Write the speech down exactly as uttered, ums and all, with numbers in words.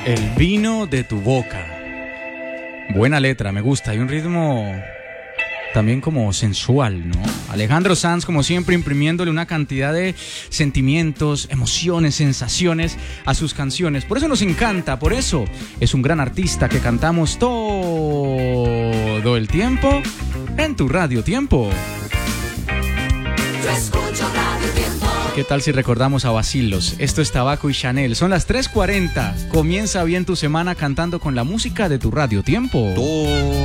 El vino de tu boca. Buena letra, me gusta. Hay un ritmo también como sensual, ¿no? Alejandro Sanz, como siempre, imprimiéndole una cantidad de sentimientos, emociones, sensaciones a sus canciones. Por eso nos encanta, por eso es un gran artista que cantamos todo el tiempo en tu Radio Tiempo. Yo escucho Radio Tiempo. ¿Qué tal si recordamos a Bacilos? Esto es Tabaco y Chanel. Son las tres cuarenta. Comienza bien tu semana cantando con la música de tu Radio Tiempo. Todo